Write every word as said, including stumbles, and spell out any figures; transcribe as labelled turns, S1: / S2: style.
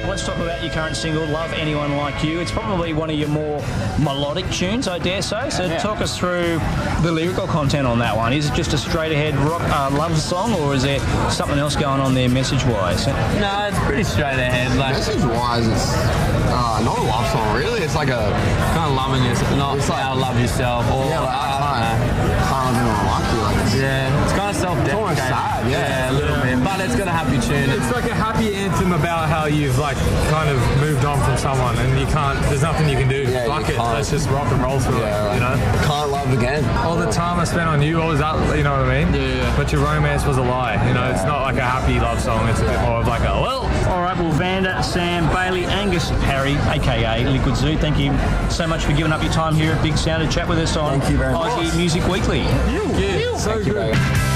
S1: Let's talk about your current single, Love Anyone Like You. It's probably one of your more melodic tunes, I dare say. So
S2: Yeah.
S1: talk us through the lyrical content on that one. Is it just a straight-ahead rock uh, love song, or is there something else going on there message-wise?
S2: No, it's pretty straight ahead. Like,
S3: Message-wise, it's uh, not a love song, really. It's like a...
S2: kind of loving yourself, not
S3: It's like-
S2: how to love yourself. Or,
S3: Yeah, like,
S2: I
S3: I
S2: don't
S3: can't, can't love anyone like you. Like, it's,
S2: know. Yeah, it's kind of self-deprecating.
S3: almost sad, yeah.
S2: Yeah, a little bit. But it's got a happy tune.
S4: It's like a happy anthem about how you've like kind of moved on from someone and you can't, there's nothing you can do.
S3: Yeah,
S4: Fuck
S3: you
S4: it,
S3: can't.
S4: let's just rock and roll through
S3: yeah,
S4: it,
S3: like,
S4: you know?
S3: can't love again.
S4: All the time I spent on you, all that, you know what I mean?
S2: Yeah, yeah.
S4: But your romance was a lie, you know? It's not like a happy love song, it's a bit more of like a, well,
S1: All right, well, Vander, Sam, Bailey, Angus, Harry, a k a. Liquid Zoo, thank you so much for giving up your time here at Big Sound to chat with us on
S3: Thank you very
S1: Aussie
S3: much.
S1: Music Weekly.
S4: yeah, so
S3: Thank you,
S4: good.
S3: baby.